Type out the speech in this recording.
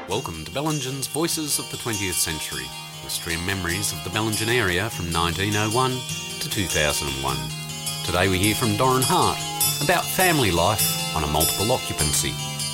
Welcome to Bellingen's Voices of the 20th Century, history and memories of the Bellingen area from 1901 to 2001. Today we hear from Doran Hart about family life on a multiple occupancy.